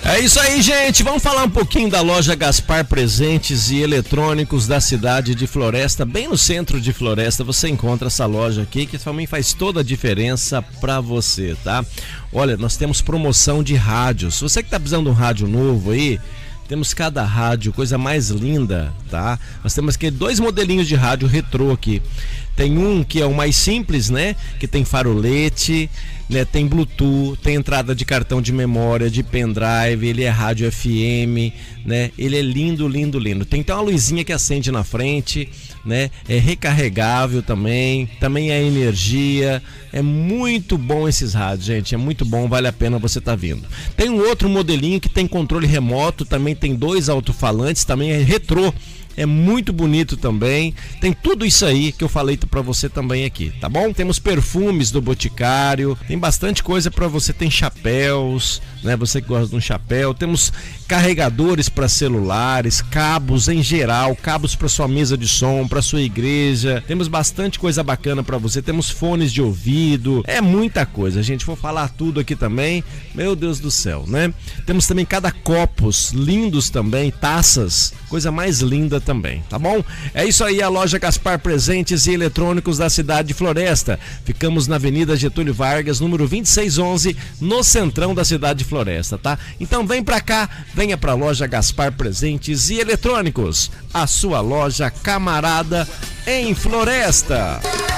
É isso aí, gente. Vamos falar um pouquinho da loja Gaspar Presentes e Eletrônicos da cidade de Floresta. Bem no centro de Floresta você encontra essa loja aqui que também faz toda a diferença pra você, tá? Olha, nós temos promoção de rádios. Você que tá precisando de um rádio novo aí, temos cada rádio, coisa mais linda, tá? Nós temos aqui 2 modelinhos de rádio retrô aqui. Tem um que é o mais simples, né? Que tem farolete, né? Tem Bluetooth, tem entrada de cartão de memória, de pendrive, ele é rádio FM, né? Ele é lindo, lindo, lindo. Tem até uma luzinha que acende na frente, né? É recarregável também é energia. É muito bom esses rádios, gente. É muito bom, vale a pena você estar vindo. Tem um outro modelinho que tem controle remoto, também tem 2 alto-falantes, também é retrô. É muito bonito também. Tem tudo isso aí que eu falei pra você também aqui, tá bom? Temos perfumes do Boticário, tem bastante coisa pra você. Tem chapéus, né? Você que gosta de um chapéu. Temos carregadores para celulares, cabos em geral, cabos para sua mesa de som, para sua igreja. Temos bastante coisa bacana para você. Temos fones de ouvido. É muita coisa, gente. Vou falar tudo aqui também. Meu Deus do céu, né? Temos também cada copos lindos também, taças, coisa mais linda também, tá bom? É isso aí, a loja Gaspar Presentes e Eletrônicos da cidade de Floresta. Ficamos na Avenida Getúlio Vargas, número 2611, no centrão da cidade de Floresta, tá? Então vem pra cá, venha pra loja Gaspar Presentes e Eletrônicos, a sua loja camarada em Floresta.